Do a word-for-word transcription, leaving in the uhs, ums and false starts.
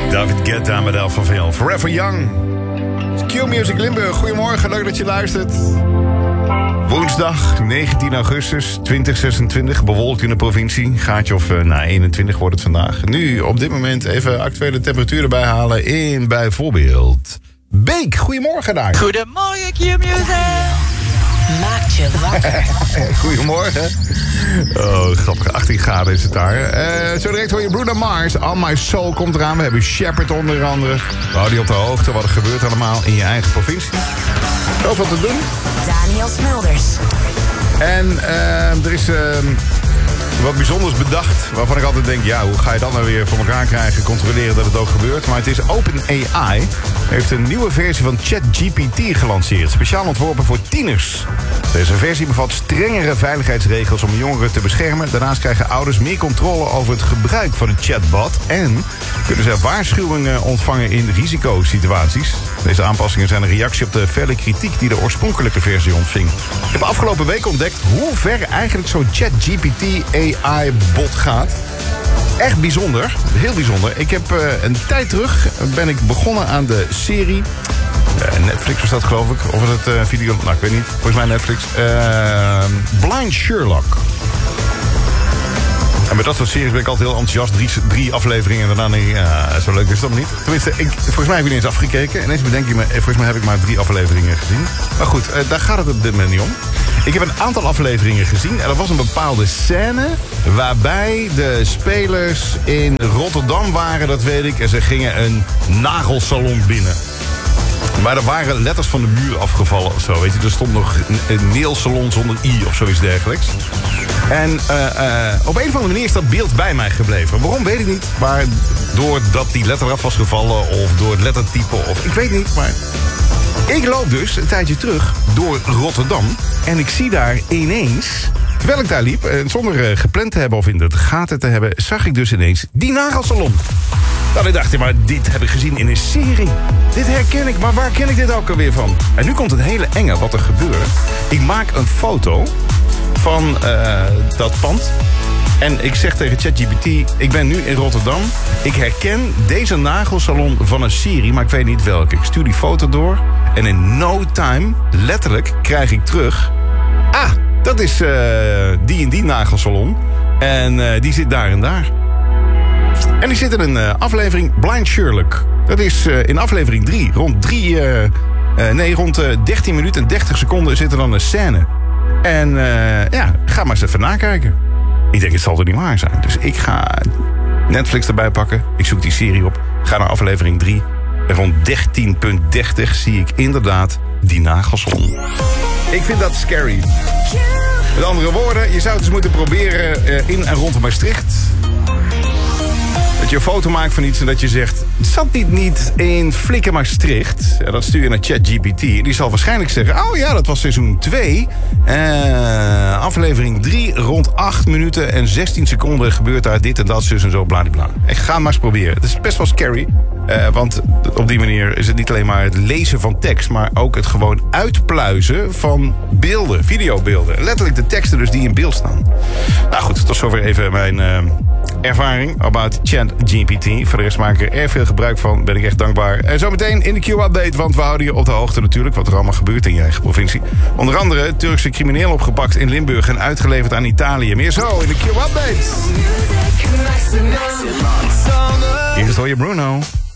David Guetta met Elf van Veel. Forever Young. Q-Music Limburg, goedemorgen, leuk dat je luistert. Woensdag, negentien augustus tweeduizend zesentwintig, bewolkt in de provincie. Gaatje of uh, nou, eenentwintig wordt het vandaag. Nu, op dit moment, even actuele temperatuur erbij halen in bijvoorbeeld Beek. Goedemorgen daar. Goedemorgen, Q-Music. Maakt je wakker. Goedemorgen. Oh, grappig. achttien graden is het daar. Uh, zo direct hoor je Bruno Mars. All My Soul komt eraan. We hebben Shepherd onder andere. We houden je op de hoogte wat er gebeurt allemaal in je eigen provincie. Zoveel te doen. Daniel Smulders. En uh, er is uh, wat bijzonders bedacht. Waarvan ik altijd denk, ja, hoe ga je dat nou weer voor elkaar krijgen? Controleren dat het ook gebeurt. Maar het is OpenAI. Heeft een nieuwe versie van ChatGPT gelanceerd. Speciaal ontworpen voor tieners. Deze versie bevat strengere veiligheidsregels om jongeren te beschermen. Daarnaast krijgen ouders meer controle over het gebruik van de chatbot. En kunnen ze waarschuwingen ontvangen in risicosituaties. Deze aanpassingen zijn een reactie op de felle kritiek die de oorspronkelijke versie ontving. Ik heb afgelopen week ontdekt hoe ver eigenlijk zo'n ChatGPT A I-bot gaat. Echt bijzonder, heel bijzonder. Ik heb uh, een tijd terug ben ik begonnen aan de serie. Uh, Netflix was dat, geloof ik. Of was het uh, video? Nou, ik weet niet. Volgens mij Netflix. Uh, Blind Sherlock. En met dat soort series ben ik altijd heel enthousiast. Drie, drie afleveringen en daarna nee, ja, zo leuk is dat niet. Tenminste, ik, volgens mij heb ik niet eens afgekeken. En ineens bedenk ik me, volgens mij heb ik maar drie afleveringen gezien. Maar goed, uh, daar gaat het op dit moment niet om. Ik heb een aantal afleveringen gezien. En er was een bepaalde scène waarbij de spelers in Rotterdam waren, dat weet ik. En ze gingen een nagelsalon binnen. Maar er waren letters van de muur afgevallen of zo. Weet je, er stond nog een, een nailsalon zonder i of zoiets dergelijks. En uh, uh, op een of andere manier is dat beeld bij mij gebleven. Waarom, weet ik niet. Maar doordat die letter eraf was gevallen of door het lettertype of ik weet niet. Maar ik loop dus een tijdje terug door Rotterdam. En ik zie daar ineens, terwijl ik daar liep, en zonder uh, gepland te hebben of in de gaten te hebben, zag ik dus ineens die nagelsalon. Nou, ik dacht, maar dit heb ik gezien in een serie. Dit herken ik, maar waar ken ik dit ook alweer van? En nu komt het hele enge wat er gebeurt. Ik maak een foto van uh, dat pand. En ik zeg tegen ChatGPT, ik ben nu in Rotterdam. Ik herken deze nagelsalon van een serie, maar ik weet niet welke. Ik stuur die foto door. En in no time, letterlijk, krijg ik terug. Ah, dat is uh, die en die nagelsalon. En uh, die zit daar en daar. En die zit in een uh, aflevering Blind Sherlock. Dat is uh, in aflevering drie. Rond drie, uh, uh, nee, rond uh, dertien minuten en dertig seconden zit er dan een scène. En uh, ja, ga maar eens even nakijken. Ik denk, het zal toch niet waar zijn. Dus ik ga Netflix erbij pakken. Ik zoek die serie op. Ga naar aflevering drie. En rond dertien dertig zie ik inderdaad die nagelsalon. Ik vind dat scary. Met andere woorden, je zou het eens moeten proberen uh, in en rond Maastricht. Dat je een foto maakt van iets en dat je zegt, het zat niet, niet in Flikken Maastricht. Ja, dat stuur je naar ChatGPT. Die zal waarschijnlijk zeggen, oh ja, dat was seizoen twee. Uh, aflevering drie, rond acht minuten en zestien seconden gebeurt daar dit en dat, zus en zo, bladibla. Ik ga maar eens proberen. Het is best wel scary. Uh, want op die manier is het niet alleen maar het lezen van tekst, maar ook het gewoon uitpluizen van beelden, videobeelden. Letterlijk de teksten dus die in beeld staan. Nou goed, tot zover even mijn uh, ervaring about ChatGPT. Voor de rest maak ik er erg veel gebruik van, ben ik echt dankbaar. En zometeen in de Q-update, want we houden je op de hoogte natuurlijk wat er allemaal gebeurt in je eigen provincie. Onder andere Turkse crimineel opgepakt in Limburg en uitgeleverd aan Italië. Meer zo in de Q-update. Hier is hoor je Bruno.